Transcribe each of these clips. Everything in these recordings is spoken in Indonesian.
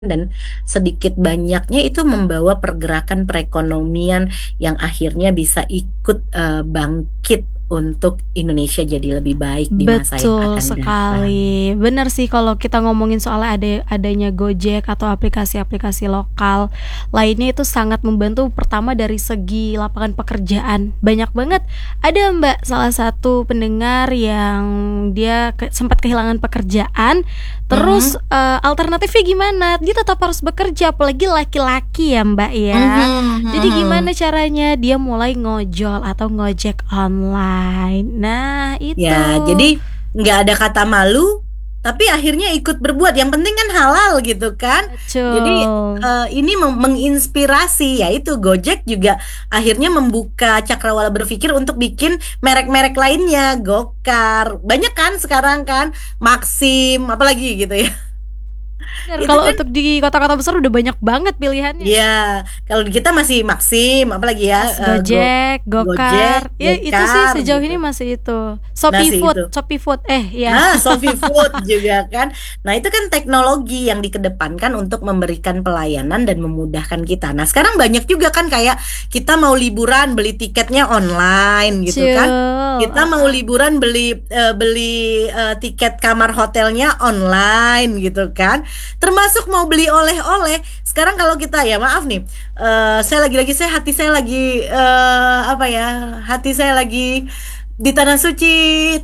dan sedikit banyaknya itu membawa pergerakan perekonomian yang akhirnya bisa ikut bangkit untuk Indonesia jadi lebih baik di masa yang Betul akan datang. sekali. Benar sih kalau kita ngomongin soal adanya Gojek atau aplikasi-aplikasi lokal lainnya itu sangat membantu pertama dari segi lapangan pekerjaan. Banyak banget. Ada Mbak salah satu pendengar yang dia sempat kehilangan pekerjaan, terus Mhm, alternatifnya gimana? Dia tetap harus bekerja apalagi laki-laki ya Mbak ya. mhm, Jadi gimana mhm. caranya? Dia mulai ngojol atau ngojek online. Nah, itu. Ya, jadi nggak ada kata malu, tapi akhirnya ikut berbuat. Yang penting kan halal gitu kan. Jadi Betul. ini menginspirasi, yaitu Gojek juga akhirnya membuka cakrawala berpikir untuk bikin merek-merek lainnya, Gokar, banyak kan sekarang kan, Maxim, apalagi gitu ya. Bener, Itu kalau kan. untuk di kota-kota besar udah banyak banget pilihannya. Ya, kalau di kita masih Maxim, apalagi ya, Yes, Gojek, Gojek, Gokar. Ya itu sih Gokar sejauh gitu. ini masih itu. Nasi itu. Shopee Food. Ya. Nah, Sophie Food juga kan. Nah, itu kan teknologi yang dikedepankan untuk memberikan pelayanan dan memudahkan kita. Nah, sekarang banyak juga kan kayak kita mau liburan beli tiketnya online gitu kan. Betul. Kita mau liburan beli tiket kamar hotelnya online gitu kan. Termasuk mau beli oleh-oleh. Sekarang kalau kita ya maaf nih, saya lagi-lagi saya hati saya lagi apa ya? Hati saya lagi di tanah suci.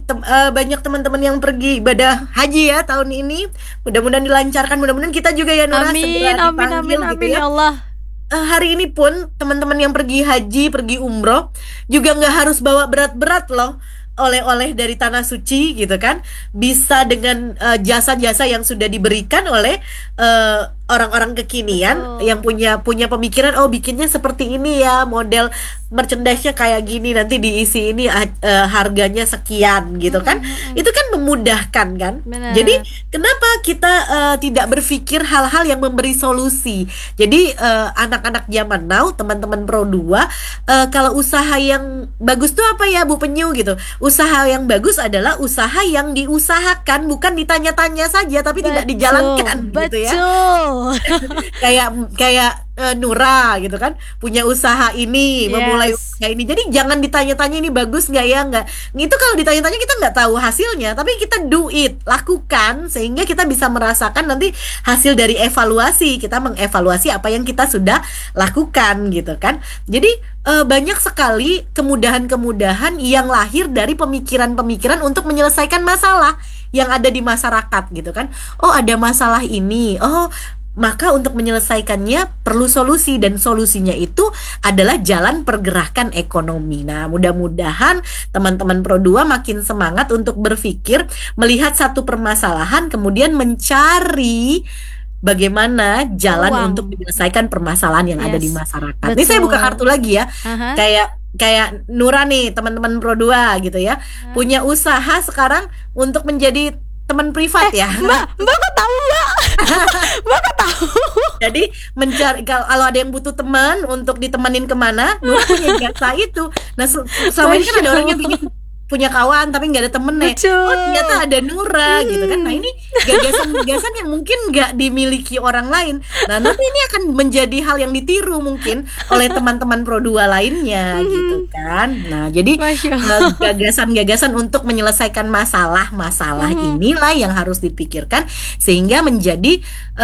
Banyak teman-teman yang pergi ibadah haji ya tahun ini. Mudah-mudahan dilancarkan, mudah-mudahan kita juga ya Nura Amin, segera amin, amin, dipanggil gitu amin ya. ya Allah. Hari ini pun teman-teman yang pergi haji, pergi umroh juga nggak harus bawa berat-berat loh, oleh-oleh dari tanah suci gitu kan. Bisa dengan jasa-jasa yang sudah diberikan oleh eh, orang-orang kekinian yang Betul. punya punya pemikiran, oh bikinnya seperti ini ya, model merchandise-nya kayak gini, nanti diisi ini harganya sekian gitu kan. Mm-mm-mm. Itu kan memudahkan kan. Jadi Bener. kenapa kita tidak berpikir hal-hal yang memberi solusi? Jadi anak-anak zaman now, teman-teman Pro 2, kalau usaha yang bagus tuh apa ya Bu Penyu gitu. Usaha yang bagus adalah usaha yang diusahakan, bukan ditanya-tanya saja tapi tidak Betul, dijalankan gitu ya. betul. Kayak kayak Nura gitu kan, punya usaha ini, memulai Yes. usaha ini. Jadi jangan ditanya-tanya ini bagus nggak ya, nggak. Itu kalau ditanya-tanya kita nggak tahu hasilnya, tapi kita do it, lakukan sehingga kita bisa merasakan nanti hasil dari evaluasi. Kita mengevaluasi apa yang kita sudah lakukan gitu kan. Jadi banyak sekali kemudahan-kemudahan yang lahir dari pemikiran-pemikiran untuk menyelesaikan masalah yang ada di masyarakat gitu kan. Oh, ada masalah ini. Oh, maka untuk menyelesaikannya perlu solusi, dan solusinya itu adalah jalan pergerakan ekonomi. Nah, mudah-mudahan teman-teman Pro 2 makin semangat untuk berpikir, melihat satu permasalahan kemudian mencari bagaimana jalan untuk Peluang. menyelesaikan permasalahan yang ada di Yes. masyarakat. Ini saya buka kartu Betul. lagi ya. Aha. Kayak kayak Nura nih, teman-teman Pro 2 gitu ya. Aha. Punya usaha sekarang untuk menjadi teman privat ya. Mbak kok tahu Mbak? Mbak kok tahu? Jadi mencari, kalau ada yang butuh teman untuk ditemenin kemana, Nura punya jasa itu. Nah, selama ini kan Masya ada orang yang Allah. punya kawan tapi nggak ada temennya. Oh, Betul. ternyata ada Nura gitu kan. Nah, Hmm. ini gagasan-gagasan yang mungkin nggak dimiliki orang lain. Nah, nanti ini akan menjadi hal yang ditiru mungkin oleh teman-teman Pro 2 lainnya gitu Mhm. kan. Nah, jadi Masya Allah. gagasan-gagasan untuk menyelesaikan masalah-masalah Mhm. inilah yang harus dipikirkan sehingga menjadi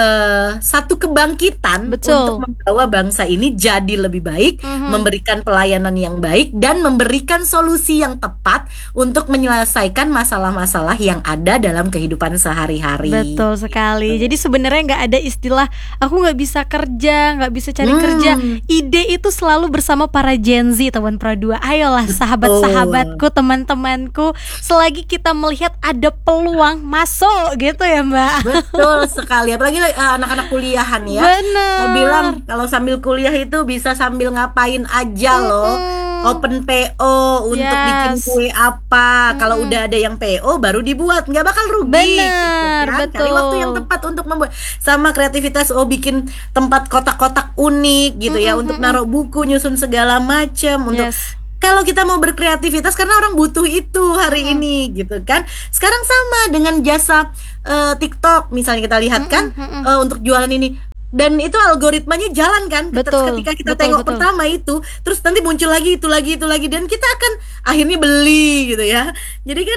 satu kebangkitan untuk Betul. membawa bangsa ini jadi lebih baik, Mhm. memberikan pelayanan yang baik dan memberikan solusi yang tepat untuk menyelesaikan masalah-masalah yang ada dalam kehidupan sehari-hari. Betul sekali. Gitu. Jadi sebenarnya nggak ada istilah aku nggak bisa kerja, nggak bisa cari kerja. Hmm, Ide itu selalu bersama para Gen Z, teman Pro 2. Ayolah betul. sahabat-sahabatku, teman-temanku, selagi kita melihat ada peluang masuk gitu ya, Mbak. Betul sekali. Apalagi anak-anak kuliahan ya. Saya bilang Bener. kalau sambil kuliah itu bisa sambil ngapain aja loh. Mm-mm. Open PO untuk bikin Yes. kue apa. Kalau Mm-mm. udah ada yang PO baru dibuat, nggak bakal rugi gitu Bener, kan. Cari waktu yang betul. tepat untuk membuat. Sama kreativitas, oh bikin tempat kotak-kotak unik gitu ya, untuk Mm-mm-mm-mm. naruh buku, nyusun segala macam, untuk Yes. kalau kita mau berkreativitas karena orang butuh itu hari ini gitu kan. Sekarang sama dengan jasa TikTok misalnya kita lihat kan untuk jualan ini. Dan itu algoritmanya jalan kan. Betul, Ketika kita betul, tengok betul. pertama itu, terus nanti muncul lagi itu lagi itu lagi, dan kita akan akhirnya beli gitu ya. Jadi kan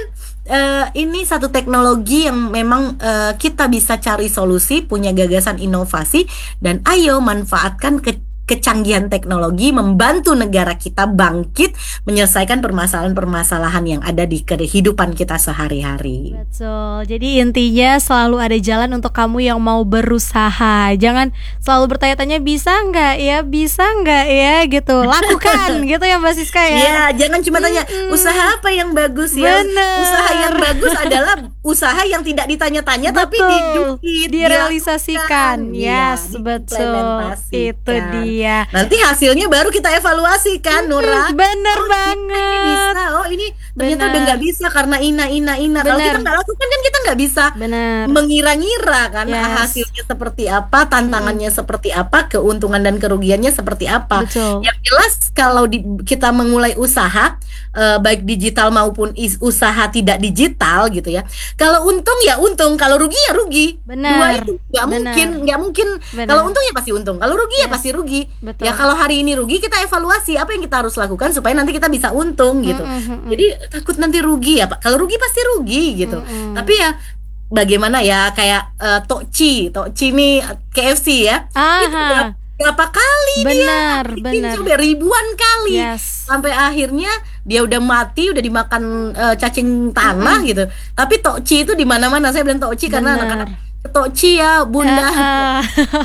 ini satu teknologi yang memang kita bisa cari solusi, punya gagasan inovasi, dan ayo manfaatkan kecanggihan teknologi membantu negara kita bangkit menyelesaikan permasalahan-permasalahan yang ada di kehidupan kita sehari-hari. Betul. Jadi intinya selalu ada jalan untuk kamu yang mau berusaha. Jangan selalu bertanya-tanya bisa nggak ya, bisa nggak ya gitu. Lakukan gitu ya Mbak Siska ya. Iya, jangan cuma tanya usaha apa yang bagus ya. Bener. Usaha yang bagus adalah usaha yang tidak ditanya-tanya tapi Betul. didukit, direalisasikan. dilakukan. Iya, Yes, betul. diimplementasikan. Itu dia. Nanti hasilnya baru kita evaluasi kan, Nura. Bener Oh, banget. ini bisa. Oh, ini ternyata Bener. udah nggak bisa karena ina. Kalau Bener. kita nggak lakukan kan kita nggak bisa Bener. mengira-ngira kan Yes. hasilnya seperti apa, tantangannya seperti apa, keuntungan dan kerugiannya seperti apa. Betul. Yang jelas kalau kita memulai usaha baik digital maupun usaha tidak digital gitu ya. Kalau untung ya untung, kalau rugi ya rugi. Benar. Dua itu nggak Benar. mungkin. Benar. Kalau untung ya pasti untung, kalau rugi ya Yes. pasti rugi. Betul. Ya kalau hari ini rugi kita evaluasi apa yang kita harus lakukan supaya nanti kita bisa untung gitu. Jadi takut nanti rugi ya Pak. Kalau rugi pasti rugi gitu. Tapi ya bagaimana ya kayak Tokci nih KFC ya. Itu Aha. berapa kali Benar, bikin benar. coba ribuan kali Yes. sampai akhirnya dia udah mati, udah dimakan cacing tanah gitu. Tapi Tokci itu di mana-mana. Saya bilang Tokci karena Benar. anak-anak Tokci ya Bunda Ah,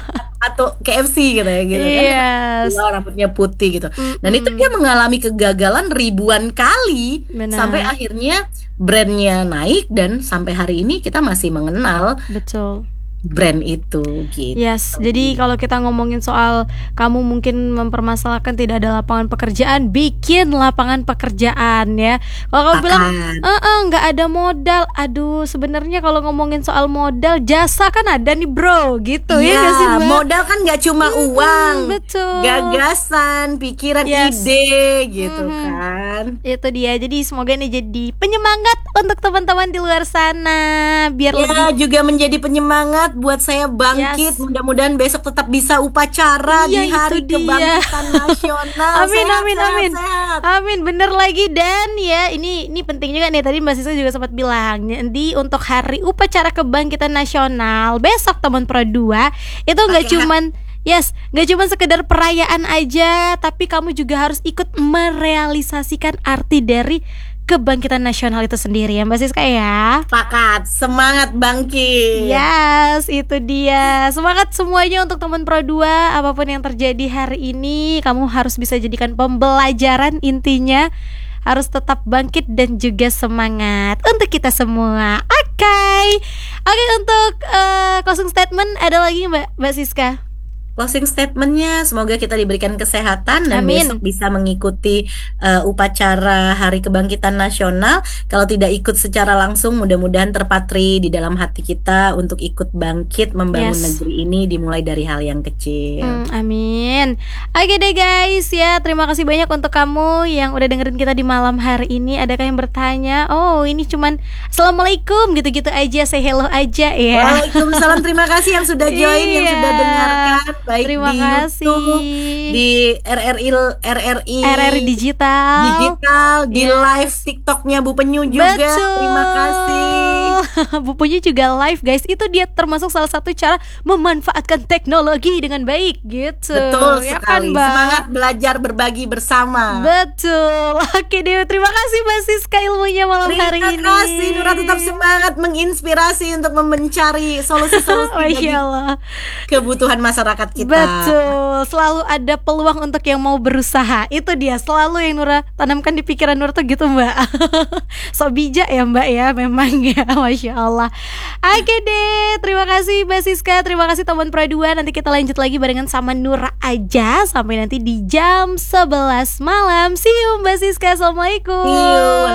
atau KFC gitu ya gitu kan. Yes. Gua rambutnya putih gitu. Dan itu dia mengalami kegagalan ribuan kali Benar. sampai akhirnya brandnya naik dan sampai hari ini kita masih mengenal Betul. brand itu gitu. Yes, jadi kalau kita ngomongin soal kamu mungkin mempermasalahkan tidak ada lapangan pekerjaan, bikin lapangan pekerjaan ya. Kalau kamu bilang nggak ada modal, aduh sebenarnya kalau ngomongin soal modal, jasa kan ada nih bro, gitu ya nggak sih, Iya, Mbak? modal kan nggak cuma uang, betul. gagasan, pikiran, Yes. ide gitu kan. Itu dia. Jadi semoga ini jadi penyemangat untuk teman-teman di luar sana biar Ya lebih juga menjadi penyemangat buat saya bangkit. Yes. Mudah-mudahan besok tetap bisa upacara Iya, di Hari itu dia. Kebangkitan Nasional. Amin, Sehat, amin, sehat, amin. sehat. Amin, bener lagi. Dan ya ini penting juga nih, tadi Mbak Sisa juga sempat bilang nanti untuk hari upacara kebangkitan nasional besok teman Pro 2 itu nggak Pakai cuman nggak cuma sekedar perayaan aja, tapi kamu juga harus ikut merealisasikan arti dari kebangkitan nasional itu sendiri ya Mbak Siska ya. Sepakat, semangat bangkit. Yes, itu dia. Semangat semuanya untuk teman Pro 2. Apapun yang terjadi hari ini, kamu harus bisa jadikan pembelajaran. Intinya harus tetap bangkit dan juga semangat untuk kita semua. Oke, untuk closing statement ada lagi Mbak Siska? Closing statementnya, semoga kita diberikan kesehatan dan Amin. besok bisa mengikuti upacara Hari Kebangkitan Nasional. Kalau tidak ikut secara langsung, mudah-mudahan terpatri di dalam hati kita untuk ikut bangkit membangun Yes. negeri ini dimulai dari hal yang kecil. Amin. Oke deh guys ya, terima kasih banyak untuk kamu yang udah dengerin kita di malam hari ini. Adakah yang bertanya, oh ini cuman Assalamualaikum gitu-gitu aja, say hello aja ya. Waalaikumsalam, terima kasih yang sudah join, yang Iya. sudah dengarkan baik Terima di kasih. YouTube, di RRI Digital. di live TikToknya Bu Penyu juga. Betul. Terima kasih. Bu Punyi juga live guys. Itu dia termasuk salah satu cara memanfaatkan teknologi dengan baik gitu. Betul Ya sekali. kan, Mbak? Semangat belajar berbagi bersama. Betul. Oke deh, terima kasih Mbak Siska ilmunya malam hari ini. Terima kasih Nura, tetap semangat menginspirasi untuk mencari solusi-solusi bagi Masya Allah. kebutuhan masyarakat kita. Betul. Selalu ada peluang untuk yang mau berusaha. Itu dia selalu yang Nura tanamkan di pikiran Nura tuh gitu Mbak. So bijak ya Mbak ya, memang ya. Masya Allah. Oke deh, terima kasih Mbak Siska. Terima kasih teman Pro 2. Nanti kita lanjut lagi barengan sama Nura aja sampai nanti di jam 11 malam. See you Mbak Siska. Assalamualaikum. See you.